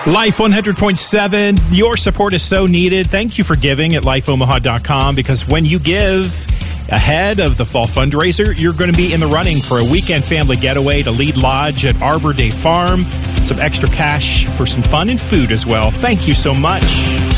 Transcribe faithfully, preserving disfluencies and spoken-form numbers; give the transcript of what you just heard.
Life one hundred point seven, your support is so needed. Thank you for giving at life omaha dot com, because when you give ahead of the fall fundraiser, you're going to be in the running for a weekend family getaway to Lead Lodge at Arbor Day Farm. Some extra cash for some fun and food as well. Thank you so much.